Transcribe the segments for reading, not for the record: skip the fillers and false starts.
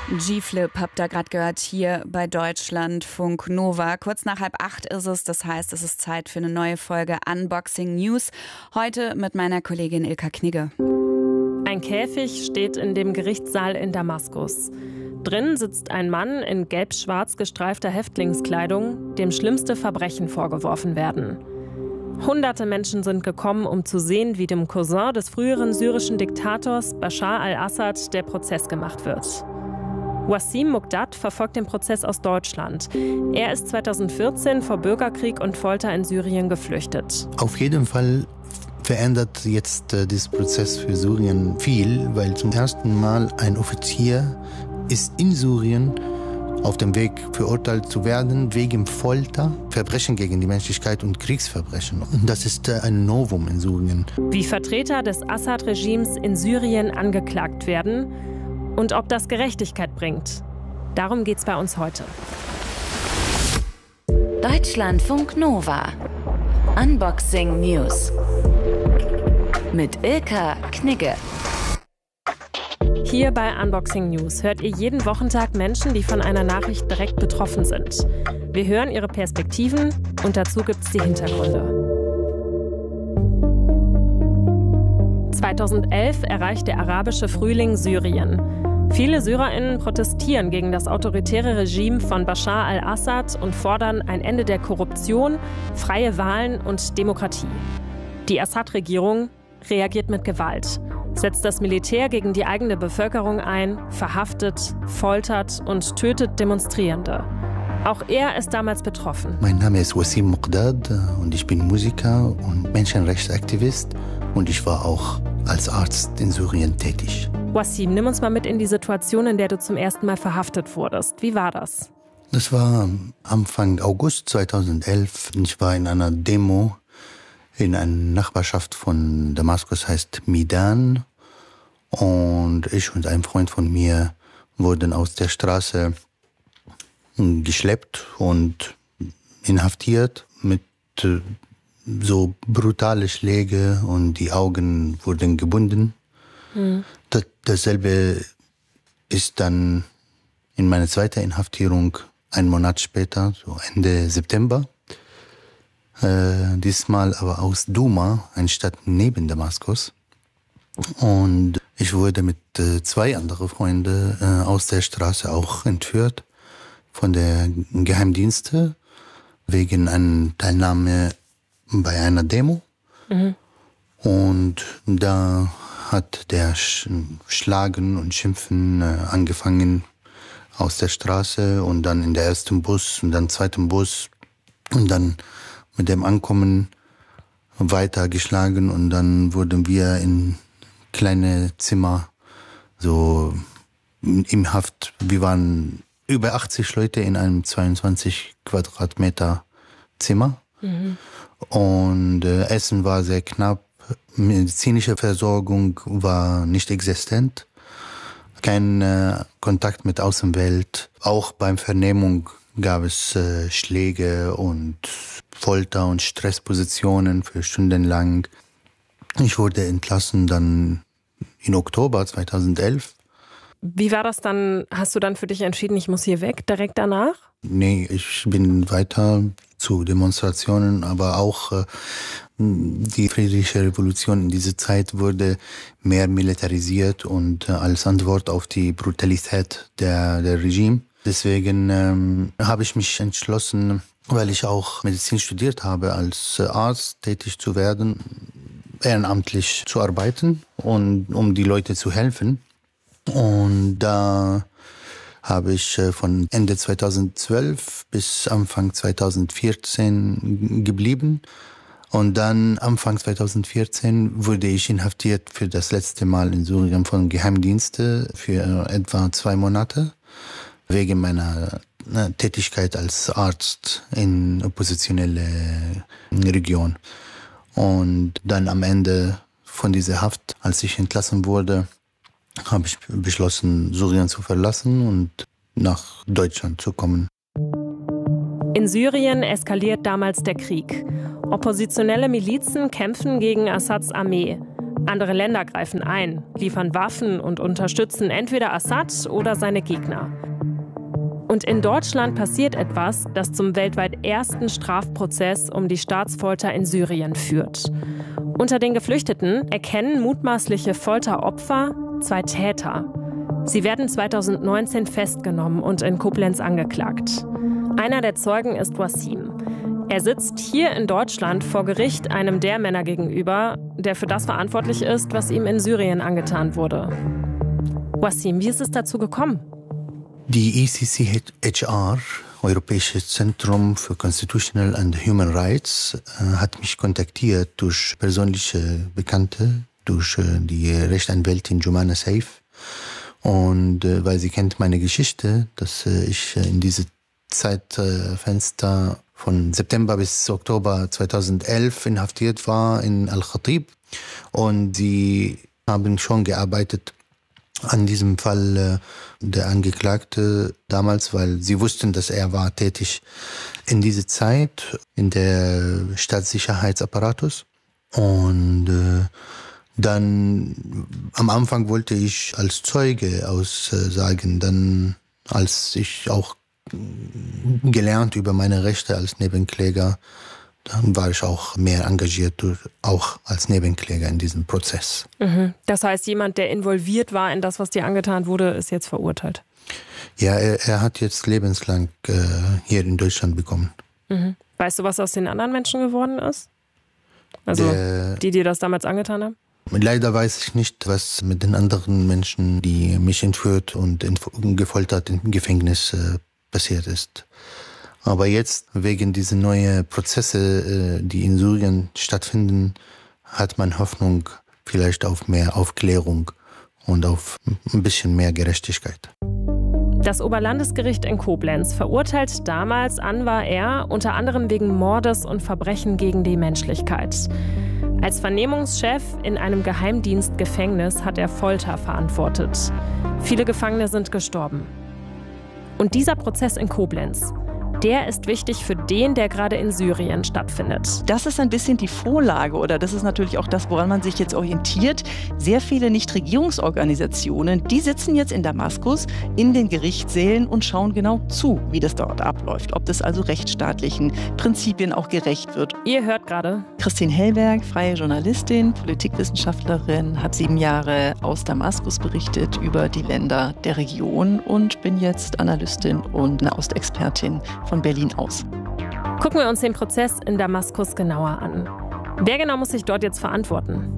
G-Flip habt ihr gerade gehört hier bei Deutschlandfunk Nova. Kurz nach 7:30 ist es, das heißt, es ist Zeit für eine neue Folge Unboxing News. Heute mit meiner Kollegin Ilka Knigge. Ein Käfig steht in dem Gerichtssaal in Damaskus. Drin sitzt ein Mann in gelb-schwarz gestreifter Häftlingskleidung, dem schlimmste Verbrechen vorgeworfen werden. Hunderte Menschen sind gekommen, um zu sehen, wie dem Cousin des früheren syrischen Diktators Bashar al-Assad der Prozess gemacht wird. Wassim Muqdad verfolgt den Prozess aus Deutschland. Er ist 2014 vor Bürgerkrieg und Folter in Syrien geflüchtet. Auf jeden Fall verändert jetzt dieser Prozess für Syrien viel, weil zum ersten Mal ein Offizier ist in Syrien auf dem Weg verurteilt zu werden wegen Folter, Verbrechen gegen die Menschlichkeit und Kriegsverbrechen. Und das ist ein Novum in Syrien. Wie Vertreter des Assad-Regimes in Syrien angeklagt werden und ob das Gerechtigkeit bringt. Darum geht's bei uns heute. Deutschlandfunk Nova. Unboxing News. Mit Ilka Knigge. Hier bei Unboxing News hört ihr jeden Wochentag Menschen, die von einer Nachricht direkt betroffen sind. Wir hören ihre Perspektiven und dazu gibt's die Hintergründe. 2011 erreicht der arabische Frühling Syrien. Viele SyrerInnen protestieren gegen das autoritäre Regime von Bashar al-Assad und fordern ein Ende der Korruption, freie Wahlen und Demokratie. Die Assad-Regierung reagiert mit Gewalt, setzt das Militär gegen die eigene Bevölkerung ein, verhaftet, foltert und tötet Demonstrierende. Auch er ist damals betroffen. Mein Name ist Wassim Muqdad und ich bin Musiker und Menschenrechtsaktivist und ich war auch als Arzt in Syrien tätig. Wassim, nimm uns mal mit in die Situation, in der du zum ersten Mal verhaftet wurdest. Wie war das? Das war Anfang August 2011. Ich war in einer Demo in einer Nachbarschaft von Damaskus, heißt Midan. Und ich und ein Freund von mir wurden aus der Straße geschleppt und inhaftiert mit so brutale Schläge und die Augen wurden gebunden. Dasselbe ist dann in meiner zweiten Inhaftierung einen Monat später, so Ende September. Diesmal aber aus Duma, eine Stadt neben Damaskus. Und ich wurde mit zwei anderen Freunden aus der Straße auch entführt von der Geheimdienste wegen einer Teilnahme bei einer Demo. Und da hat der Schlagen und Schimpfen angefangen aus der Straße und dann in der ersten Bus und dann zweiten Bus und dann mit dem Ankommen weiter geschlagen und dann wurden wir in kleine Zimmer so im Haft. Wir waren über 80 Leute in einem 22 Quadratmeter Zimmer. Und Essen war sehr knapp. Medizinische Versorgung war nicht existent. Kein Kontakt mit Außenwelt. Auch beim Vernehmung gab es Schläge und Folter und Stresspositionen für stundenlang. Ich wurde entlassen dann im Oktober 2011. Wie war das dann? Hast du dann für dich entschieden, ich muss hier weg, direkt danach? Nee, ich bin weiter zu Demonstrationen, aber auch die friedliche Revolution in dieser Zeit wurde mehr militarisiert und als Antwort auf die Brutalität der Regime. Deswegen habe ich mich entschlossen, weil ich auch Medizin studiert habe, als Arzt tätig zu werden, ehrenamtlich zu arbeiten und um die Leute zu helfen. Und da habe ich von Ende 2012 bis Anfang 2014 geblieben. Und dann Anfang 2014 wurde ich inhaftiert für das letzte Mal in Syrien von Geheimdiensten für etwa 2 Monate wegen meiner Tätigkeit als Arzt in oppositionelle Region. Und dann am Ende von dieser Haft, als ich entlassen wurde, habe ich beschlossen, Syrien zu verlassen und nach Deutschland zu kommen. In Syrien eskaliert damals der Krieg. Oppositionelle Milizen kämpfen gegen Assads Armee. Andere Länder greifen ein, liefern Waffen und unterstützen entweder Assad oder seine Gegner. Und in Deutschland passiert etwas, das zum weltweit ersten Strafprozess um die Staatsfolter in Syrien führt. Unter den Geflüchteten erkennen mutmaßliche Folteropfer 2 Täter. Sie werden 2019 festgenommen und in Koblenz angeklagt. Einer der Zeugen ist Wassim. Er sitzt hier in Deutschland vor Gericht einem der Männer gegenüber, der für das verantwortlich ist, was ihm in Syrien angetan wurde. Wassim, wie ist es dazu gekommen? Die ECCHR, Europäisches Zentrum für Constitutional and Human Rights, hat mich kontaktiert durch persönliche Bekannte, durch die Rechtsanwältin Jumana Saif. Und weil sie kennt meine Geschichte, dass ich in diese Zeitfenster von September bis Oktober 2011 inhaftiert war in Al-Khatib. Und sie haben schon gearbeitet an diesem Fall der Angeklagte damals, weil sie wussten, dass er war tätig in dieser Zeit in der Staatssicherheitsapparatus. Und dann am Anfang wollte ich als Zeuge aussagen, dann als ich auch gelernt über meine Rechte als Nebenkläger, dann war ich auch mehr engagiert, auch als Nebenkläger in diesem Prozess. Das heißt, jemand, der involviert war in das, was dir angetan wurde, ist jetzt verurteilt? Ja, er hat jetzt lebenslang hier in Deutschland bekommen. Weißt du, was aus den anderen Menschen geworden ist? Also die dir das damals angetan haben? Leider weiß ich nicht, was mit den anderen Menschen, die mich entführt und gefoltert im Gefängnis passiert ist. Aber jetzt, wegen dieser neuen Prozesse, die in Syrien stattfinden, hat man Hoffnung vielleicht auf mehr Aufklärung und auf ein bisschen mehr Gerechtigkeit. Das Oberlandesgericht in Koblenz verurteilt damals Anwar R. unter anderem wegen Mordes und Verbrechen gegen die Menschlichkeit. Als Vernehmungschef in einem Geheimdienstgefängnis hat er Folter verantwortet. Viele Gefangene sind gestorben. Und dieser Prozess in Koblenz, der ist wichtig für den, der gerade in Syrien stattfindet. Das ist ein bisschen die Vorlage oder das ist natürlich auch das, woran man sich jetzt orientiert. Sehr viele Nichtregierungsorganisationen, die sitzen jetzt in Damaskus in den Gerichtssälen und schauen genau zu, wie das dort abläuft. Ob das also rechtsstaatlichen Prinzipien auch gerecht wird. Ihr hört gerade Christine Hellberg, freie Journalistin, Politikwissenschaftlerin, habe 7 Jahre aus Damaskus berichtet über die Länder der Region und bin jetzt Analystin und eine Ostexpertin von Berlin aus. Gucken wir uns den Prozess in Damaskus genauer an. Wer genau muss sich dort jetzt verantworten?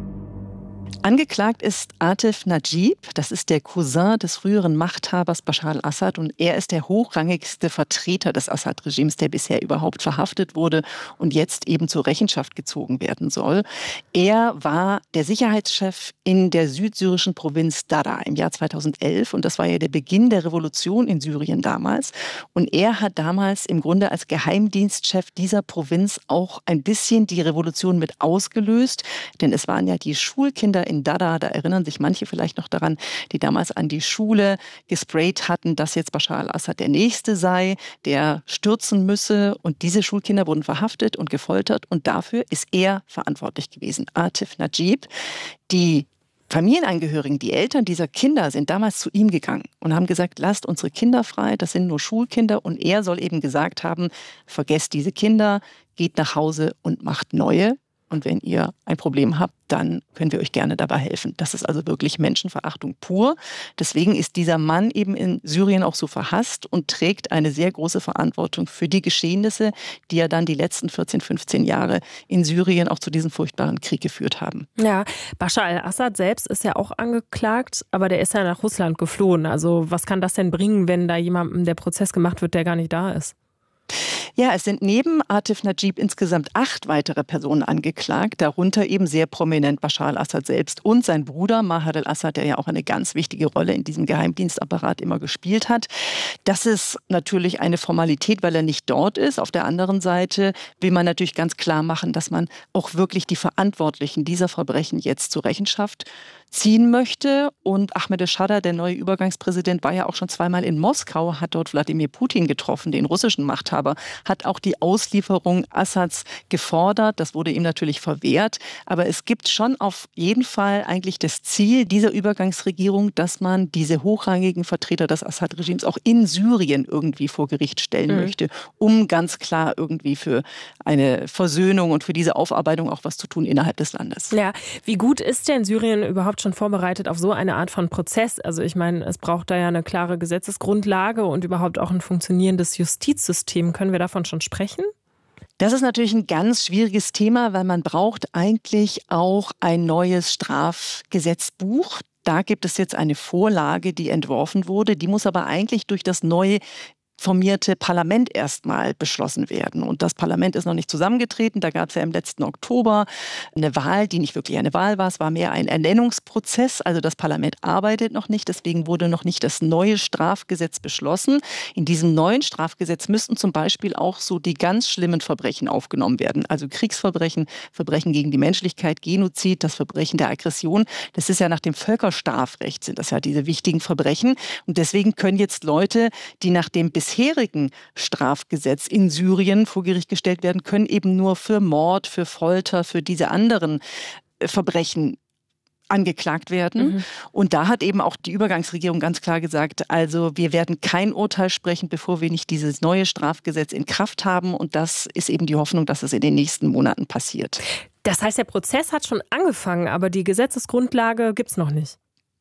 Angeklagt ist Atif Najib, das ist der Cousin des früheren Machthabers Bashar al-Assad und er ist der hochrangigste Vertreter des Assad-Regimes, der bisher überhaupt verhaftet wurde und jetzt eben zur Rechenschaft gezogen werden soll. Er war der Sicherheitschef in der südsyrischen Provinz Dara im Jahr 2011 und das war ja der Beginn der Revolution in Syrien damals und er hat damals im Grunde als Geheimdienstchef dieser Provinz auch ein bisschen die Revolution mit ausgelöst, denn es waren ja die Schulkinder in Dara, da erinnern sich manche vielleicht noch daran, die damals an die Schule gesprayt hatten, dass jetzt Bashar al-Assad der Nächste sei, der stürzen müsse. Und diese Schulkinder wurden verhaftet und gefoltert. Und dafür ist er verantwortlich gewesen, Atif Najib. Die Familienangehörigen, die Eltern dieser Kinder sind damals zu ihm gegangen und haben gesagt, lasst unsere Kinder frei, das sind nur Schulkinder. Und er soll eben gesagt haben, vergesst diese Kinder, geht nach Hause und macht neue. Und wenn ihr ein Problem habt, dann können wir euch gerne dabei helfen. Das ist also wirklich Menschenverachtung pur. Deswegen ist dieser Mann eben in Syrien auch so verhasst und trägt eine sehr große Verantwortung für die Geschehnisse, die ja dann die letzten 14, 15 Jahre in Syrien auch zu diesem furchtbaren Krieg geführt haben. Ja, Bashar al-Assad selbst ist ja auch angeklagt, aber der ist ja nach Russland geflohen. Also was kann das denn bringen, wenn da jemandem der Prozess gemacht wird, der gar nicht da ist? Ja, es sind neben Atif Najib insgesamt 8 weitere Personen angeklagt, darunter eben sehr prominent Bashar al-Assad selbst und sein Bruder Maher al-Assad, der ja auch eine ganz wichtige Rolle in diesem Geheimdienstapparat immer gespielt hat. Das ist natürlich eine Formalität, weil er nicht dort ist. Auf der anderen Seite will man natürlich ganz klar machen, dass man auch wirklich die Verantwortlichen dieser Verbrechen jetzt zur Rechenschaft ziehen möchte. Und Ahmadinejad, der neue Übergangspräsident, war ja auch schon 2-mal in Moskau, hat dort Wladimir Putin getroffen, den russischen Machthaber, hat auch die Auslieferung Assads gefordert. Das wurde ihm natürlich verwehrt. Aber es gibt schon auf jeden Fall eigentlich das Ziel dieser Übergangsregierung, dass man diese hochrangigen Vertreter des Assad-Regimes auch in Syrien irgendwie vor Gericht stellen möchte, um ganz klar irgendwie für eine Versöhnung und für diese Aufarbeitung auch was zu tun innerhalb des Landes. Ja, wie gut ist denn Syrien überhaupt schon vorbereitet auf so eine Art von Prozess? Also ich meine, es braucht da ja eine klare Gesetzesgrundlage und überhaupt auch ein funktionierendes Justizsystem. Können wir davon schon sprechen? Das ist natürlich ein ganz schwieriges Thema, weil man braucht eigentlich auch ein neues Strafgesetzbuch. Da gibt es jetzt eine Vorlage, die entworfen wurde. Die muss aber eigentlich durch das neue formierte Parlament erstmal beschlossen werden. Und das Parlament ist noch nicht zusammengetreten. Da gab es ja im letzten Oktober eine Wahl, die nicht wirklich eine Wahl war. Es war mehr ein Ernennungsprozess. Also das Parlament arbeitet noch nicht. Deswegen wurde noch nicht das neue Strafgesetz beschlossen. In diesem neuen Strafgesetz müssten zum Beispiel auch so die ganz schlimmen Verbrechen aufgenommen werden. Also Kriegsverbrechen, Verbrechen gegen die Menschlichkeit, Genozid, das Verbrechen der Aggression. Das ist ja nach dem Völkerstrafrecht, sind das ja diese wichtigen Verbrechen. Und deswegen können jetzt Leute, die nach dem bisherigen Strafgesetz in Syrien vor Gericht gestellt werden, können eben nur für Mord, für Folter, für diese anderen Verbrechen angeklagt werden. Und da hat eben auch die Übergangsregierung ganz klar gesagt, also wir werden kein Urteil sprechen, bevor wir nicht dieses neue Strafgesetz in Kraft haben. Und das ist eben die Hoffnung, dass es in den nächsten Monaten passiert. Das heißt, der Prozess hat schon angefangen, aber die Gesetzesgrundlage gibt es noch nicht.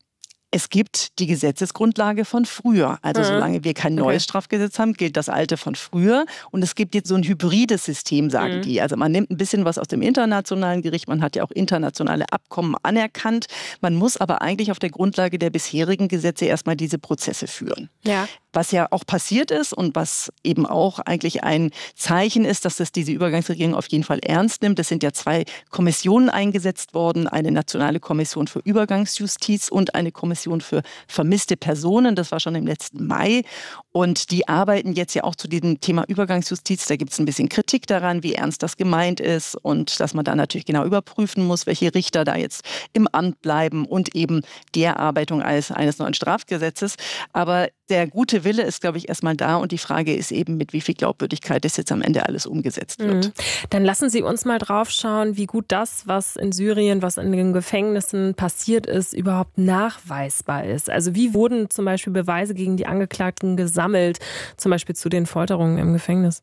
Es gibt die Gesetzesgrundlage von früher. Also solange wir kein neues Strafgesetz haben, gilt das alte von früher. Und es gibt jetzt so ein hybrides System, sagen die. Also man nimmt ein bisschen was aus dem internationalen Gericht. Man hat ja auch internationale Abkommen anerkannt. Man muss aber eigentlich auf der Grundlage der bisherigen Gesetze erstmal diese Prozesse führen. Ja. Was ja auch passiert ist und was eben auch eigentlich ein Zeichen ist, dass das diese Übergangsregierung auf jeden Fall ernst nimmt. Es sind ja 2 Kommissionen eingesetzt worden. Eine nationale Kommission für Übergangsjustiz und eine Kommission für vermisste Personen. Das war schon im letzten Mai. Und die arbeiten jetzt ja auch zu diesem Thema Übergangsjustiz. Da gibt es ein bisschen Kritik daran, wie ernst das gemeint ist und dass man da natürlich genau überprüfen muss, welche Richter da jetzt im Amt bleiben und eben die Erarbeitung eines neuen Strafgesetzes. Aber der gute Wille ist, glaube ich, erstmal da. Und die Frage ist eben, mit wie viel Glaubwürdigkeit das jetzt am Ende alles umgesetzt wird. Dann lassen Sie uns mal drauf schauen, wie gut das, was in Syrien, was in den Gefängnissen passiert ist, überhaupt nachweisbar ist. Also wie wurden zum Beispiel Beweise gegen die Angeklagten gesammelt, zum Beispiel zu den Folterungen im Gefängnis?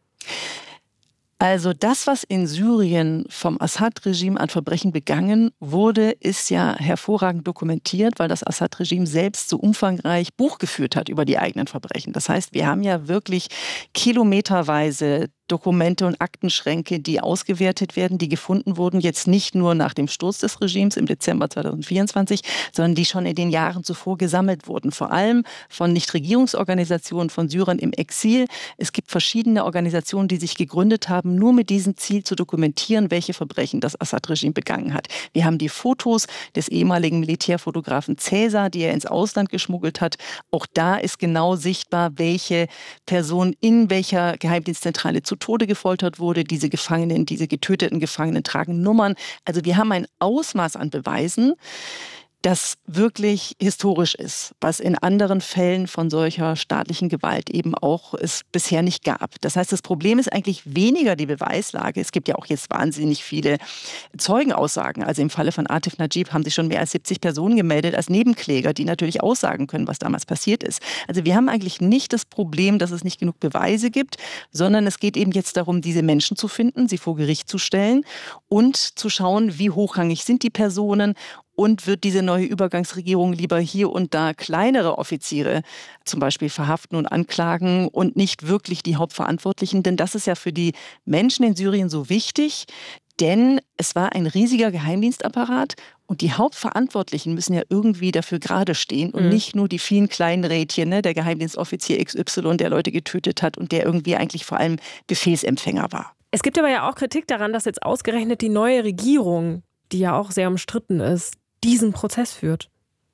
Also das, was in Syrien vom Assad-Regime an Verbrechen begangen wurde, ist ja hervorragend dokumentiert, weil das Assad-Regime selbst so umfangreich Buch geführt hat über die eigenen Verbrechen. Das heißt, wir haben ja wirklich kilometerweise Dokumente und Aktenschränke, die ausgewertet werden, die gefunden wurden, jetzt nicht nur nach dem Sturz des Regimes im Dezember 2024, sondern die schon in den Jahren zuvor gesammelt wurden. Vor allem von Nichtregierungsorganisationen, von Syrern im Exil. Es gibt verschiedene Organisationen, die sich gegründet haben, nur mit diesem Ziel zu dokumentieren, welche Verbrechen das Assad-Regime begangen hat. Wir haben die Fotos des ehemaligen Militärfotografen Cäsar, die er ins Ausland geschmuggelt hat. Auch da ist genau sichtbar, welche Person in welcher Geheimdienstzentrale zu Tode gefoltert wurde. Diese Gefangenen, diese getöteten Gefangenen tragen Nummern. Also wir haben ein Ausmaß an Beweisen, das wirklich historisch ist, was in anderen Fällen von solcher staatlichen Gewalt eben auch es bisher nicht gab. Das heißt, das Problem ist eigentlich weniger die Beweislage. Es gibt ja auch jetzt wahnsinnig viele Zeugenaussagen. Also im Falle von Atif Najib haben sich schon mehr als 70 Personen gemeldet als Nebenkläger, die natürlich aussagen können, was damals passiert ist. Also wir haben eigentlich nicht das Problem, dass es nicht genug Beweise gibt, sondern es geht eben jetzt darum, diese Menschen zu finden, sie vor Gericht zu stellen und zu schauen, wie hochrangig sind die Personen. Und wird diese neue Übergangsregierung lieber hier und da kleinere Offiziere zum Beispiel verhaften und anklagen und nicht wirklich die Hauptverantwortlichen? Denn das ist ja für die Menschen in Syrien so wichtig, denn es war ein riesiger Geheimdienstapparat und die Hauptverantwortlichen müssen ja irgendwie dafür gerade stehen und nicht nur die vielen kleinen Rädchen, ne, der Geheimdienstoffizier XY, der Leute getötet hat und der irgendwie eigentlich vor allem Befehlsempfänger war. Es gibt aber ja auch Kritik daran, dass jetzt ausgerechnet die neue Regierung, die ja auch sehr umstritten ist, diesen Prozess führt.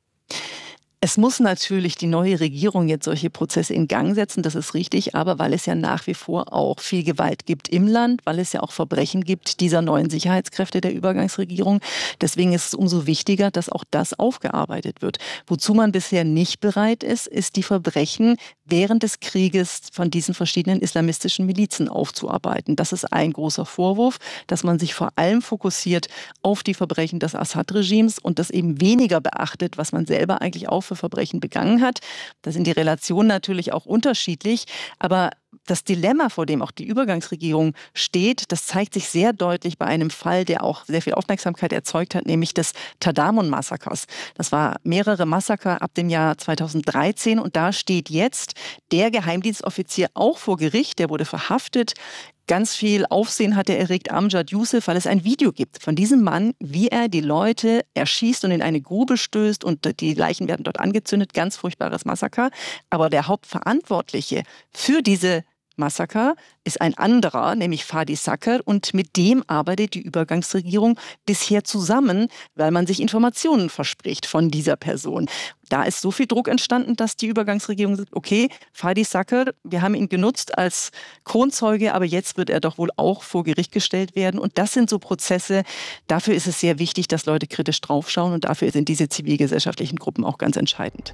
Es muss natürlich die neue Regierung jetzt solche Prozesse in Gang setzen, das ist richtig, aber weil es ja nach wie vor auch viel Gewalt gibt im Land, weil es ja auch Verbrechen gibt dieser neuen Sicherheitskräfte der Übergangsregierung. Deswegen ist es umso wichtiger, dass auch das aufgearbeitet wird. Wozu man bisher nicht bereit ist, ist die Verbrechen während des Krieges von diesen verschiedenen islamistischen Milizen aufzuarbeiten. Das ist ein großer Vorwurf, dass man sich vor allem fokussiert auf die Verbrechen des Assad-Regimes und das eben weniger beachtet, was man selber eigentlich auch für Verbrechen begangen hat. Da sind die Relationen natürlich auch unterschiedlich, aber das Dilemma, vor dem auch die Übergangsregierung steht, das zeigt sich sehr deutlich bei einem Fall, der auch sehr viel Aufmerksamkeit erzeugt hat, nämlich des Tadamon-Massakers. Das war mehrere Massaker ab dem Jahr 2013 und da steht jetzt der Geheimdienstoffizier auch vor Gericht, der wurde verhaftet. Ganz viel Aufsehen hat er erregt, Amjad Youssef, weil es ein Video gibt von diesem Mann, wie er die Leute erschießt und in eine Grube stößt und die Leichen werden dort angezündet. Ganz furchtbares Massaker. Aber der Hauptverantwortliche für diese Massaker ist ein anderer, nämlich Fadi Sakr, und mit dem arbeitet die Übergangsregierung bisher zusammen, weil man sich Informationen verspricht von dieser Person. Da ist so viel Druck entstanden, dass die Übergangsregierung sagt, okay, Fadi Sakr, wir haben ihn genutzt als Kronzeuge, aber jetzt wird er doch wohl auch vor Gericht gestellt werden. Und das sind so Prozesse, dafür ist es sehr wichtig, dass Leute kritisch draufschauen und dafür sind diese zivilgesellschaftlichen Gruppen auch ganz entscheidend.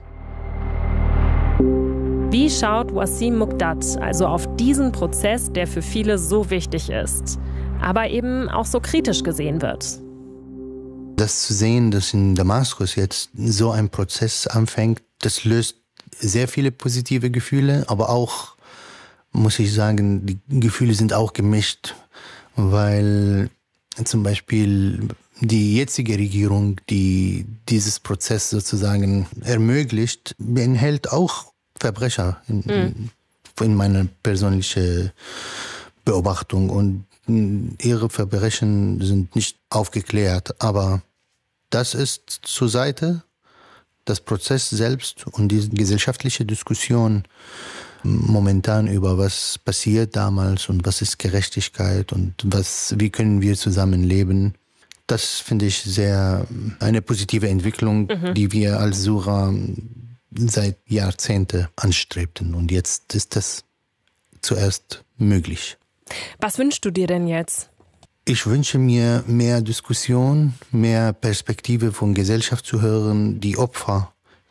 Wie schaut Wasim Muqdad also auf diesen Prozess, der für viele so wichtig ist, aber eben auch so kritisch gesehen wird? Das zu sehen, dass in Damaskus jetzt so ein Prozess anfängt, das löst sehr viele positive Gefühle, aber auch, muss ich sagen, die Gefühle sind auch gemischt, weil zum Beispiel die jetzige Regierung, die dieses Prozess sozusagen ermöglicht, enthält auch Verbrecher in meiner persönlichen Beobachtung und ihre Verbrechen sind nicht aufgeklärt, aber das ist zur Seite, das Prozess selbst und die gesellschaftliche Diskussion momentan über was passiert damals und was ist Gerechtigkeit und wie können wir zusammenleben. Das finde ich sehr eine positive Entwicklung, die wir als Sura seit Jahrzehnten anstrebten. Und jetzt ist das zuerst möglich. Was wünschst du dir denn jetzt? Ich wünsche mir mehr Diskussion, mehr Perspektive von Gesellschaft zu hören, die Opfer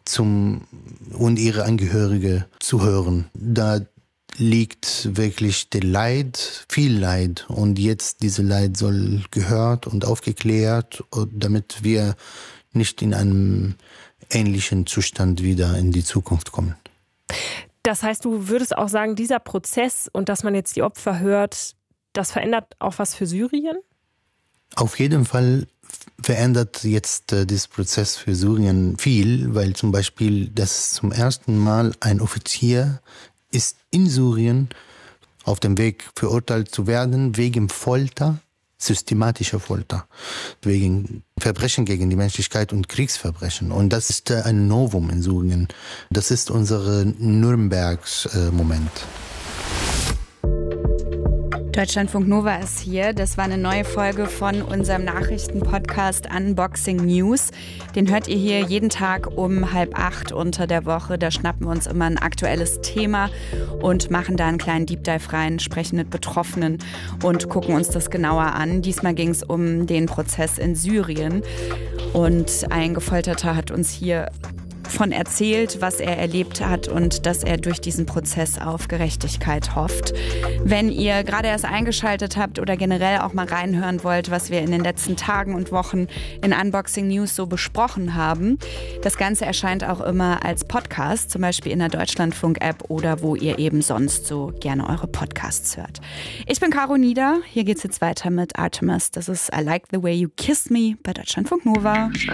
und ihre Angehörige zu hören. Da liegt wirklich der Leid, viel Leid. Und jetzt diese Leid soll gehört und aufgeklärt, damit wir nicht in einem ähnlichen Zustand wieder in die Zukunft kommen. Das heißt, du würdest auch sagen, dieser Prozess und dass man jetzt die Opfer hört, das verändert auch was für Syrien? Auf jeden Fall verändert jetzt dieser Prozess für Syrien viel, weil zum Beispiel das zum ersten Mal ein Offizier ist in Syrien auf dem Weg verurteilt zu werden wegen Folter, systematischer Folter, wegen Verbrechen gegen die Menschlichkeit und Kriegsverbrechen. Und das ist ein Novum in Syrien. Das ist unser Nürnbergs-Moment. Deutschlandfunk Nova ist hier. Das war eine neue Folge von unserem Nachrichtenpodcast Unboxing News. Den hört ihr hier jeden Tag um 7:30 unter der Woche. Da schnappen wir uns immer ein aktuelles Thema und machen da einen kleinen Deep Dive rein, sprechen mit Betroffenen und gucken uns das genauer an. Diesmal ging es um den Prozess in Syrien. Und ein Gefolterter hat uns hier von erzählt, was er erlebt hat und dass er durch diesen Prozess auf Gerechtigkeit hofft. Wenn ihr gerade erst eingeschaltet habt oder generell auch mal reinhören wollt, was wir in den letzten Tagen und Wochen in Unboxing News so besprochen haben, das Ganze erscheint auch immer als Podcast, zum Beispiel in der Deutschlandfunk-App oder wo ihr eben sonst so gerne eure Podcasts hört. Ich bin Caro Nieder, hier geht's jetzt weiter mit Artemis. Das ist I Like the Way You Kiss Me bei Deutschlandfunk Nova.